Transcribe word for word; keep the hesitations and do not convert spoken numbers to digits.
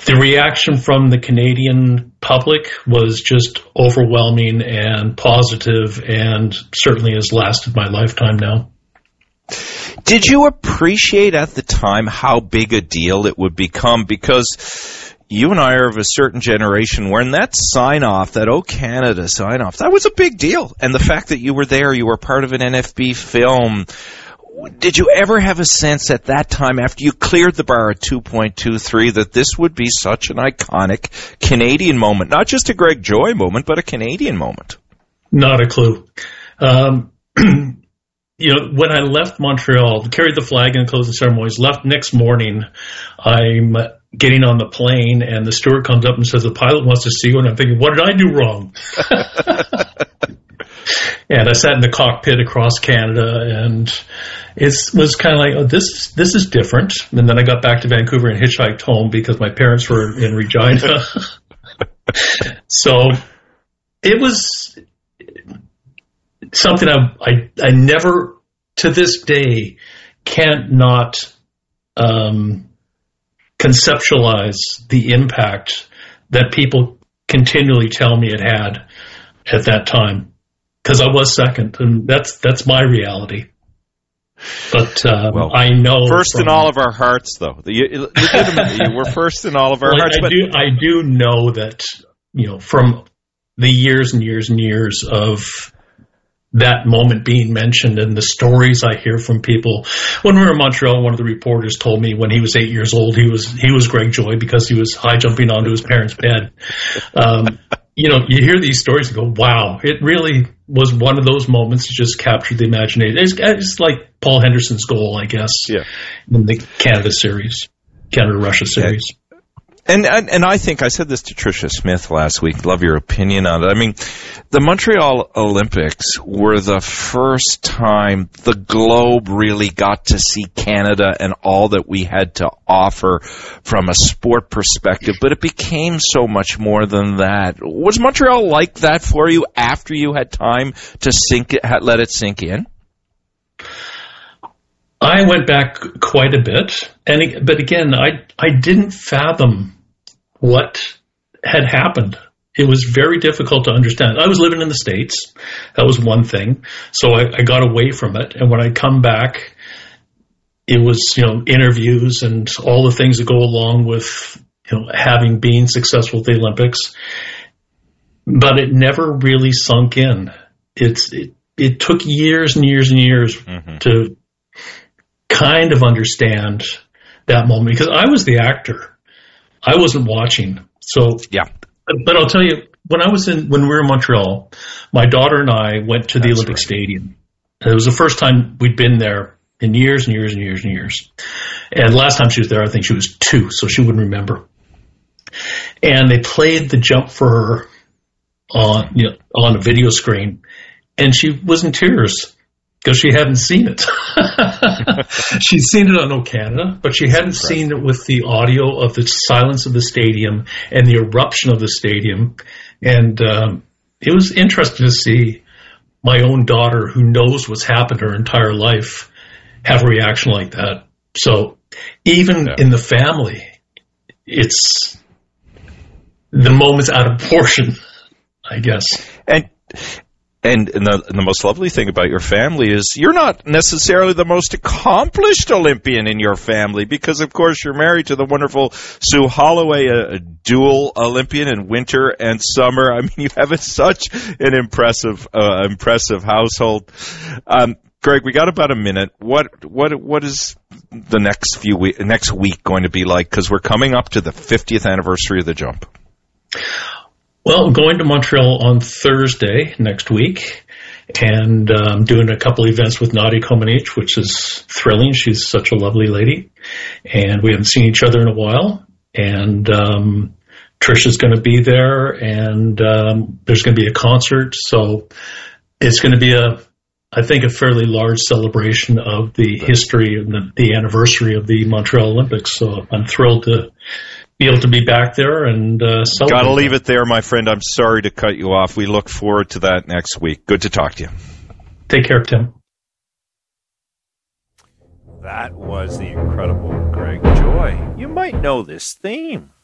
the reaction from the Canadian public was just overwhelming and positive, and certainly has lasted my lifetime now. Did you appreciate at the time how big a deal it would become? Because you and I are of a certain generation when that sign-off, that O Canada sign-off, that was a big deal. And the fact that you were there, you were part of an N F B film. Did you ever have a sense at that time, after you cleared the bar at two point two three, that this would be such an iconic Canadian moment? Not just a Greg Joy moment, but a Canadian moment. Not a clue. Um, you know, when I left Montreal, carried the flag and closed the ceremonies, left next morning, I'm getting on the plane, and the steward comes up and says, the pilot wants to see you. And I'm thinking, what did I do wrong? And I sat in the cockpit across Canada, and it was kind of like, oh, this this is different. And then I got back to Vancouver and hitchhiked home because my parents were in Regina. So it was something I, I I never, to this day, can't not um, conceptualize the impact that people continually tell me it had at that time. Because I was second, and that's that's my reality. But uh, well, I know first from, in all of our hearts, though. You, legitimately, you were first in all of our well, hearts. I but do I do know that, you know, from the years and years and years of that moment being mentioned and the stories I hear from people. When we were in Montreal, one of the reporters told me when he was eight years old, he was he was Greg Joy because he was high jumping onto his parents' bed. Um, you know, you hear these stories and go, wow, it really was one of those moments that just captured the imagination. It's, it's like Paul Henderson's goal, I guess, yeah. in the Canada series, Canada-Russia series. Yeah. And, and and I think I said this to Tricia Smith last week. Love your opinion on it. I mean, the Montreal Olympics were the first time the globe really got to see Canada and all that we had to offer from a sport perspective. But it became so much more than that. Was Montreal like that for you after you had time to sink it, let it sink in? I went back quite a bit, and but again, I I didn't fathom what had happened. It was very difficult to understand. I was living in the States. That was one thing. So I, I got away from it, and when I come back, it was, you know, interviews and all the things that go along with, you know, having been successful at the Olympics. But it never really sunk in. It's it, it took years and years and years mm-hmm. to kind of understand that moment, because I was the actor. I wasn't watching. So, yeah. But I'll tell you, when I was in, when we were in Montreal, my daughter and I went to the That's Olympic right. Stadium. And it was the first time we'd been there in years and years and years and years. And last time she was there, I think she was two, so she wouldn't remember. And they played the jump for her on, you know, on a video screen, and she was in tears. Because she hadn't seen it. She'd seen it on O Canada, but she hadn't seen it with the audio of the silence of the stadium and the eruption of the stadium. And um, it was interesting to see my own daughter, who knows what's happened her entire life, have a reaction like that. So even yeah. in the family, it's the moment's out of proportion, I guess. And And, and, the, and the most lovely thing about your family is you're not necessarily the most accomplished Olympian in your family, because, of course, you're married to the wonderful Sue Holloway, a, a dual Olympian in winter and summer. I mean, you have a, such an impressive, uh, impressive household. Um, Greg, we got about a minute. What what what is the next few week, next week going to be like? Because we're coming up to the fiftieth anniversary of the jump. Well, I'm going to Montreal on Thursday next week, and I'm um, doing a couple events with Nadia Comaneci, which is thrilling. She's such a lovely lady, and we haven't seen each other in a while. And um, Trisha's going to be there, and um, there's going to be a concert. So it's going to be a, I think, a fairly large celebration of the history and the, the anniversary of the Montreal Olympics. So I'm thrilled to be able to be back there and uh, celebrate. Got to leave it there, my friend. I'm sorry to cut you off. We look forward to that next week. Good to talk to you. Take care, Tim. That was the incredible Greg Joy. You might know this theme.